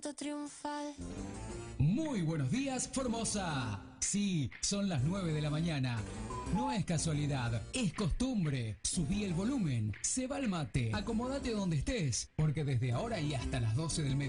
triunfal. Muy buenos días, Formosa. Sí, son las 9 de la mañana. No es casualidad, es costumbre. Subí el volumen, se va el mate, acomódate donde estés, porque desde ahora y hasta las 12 del mediodía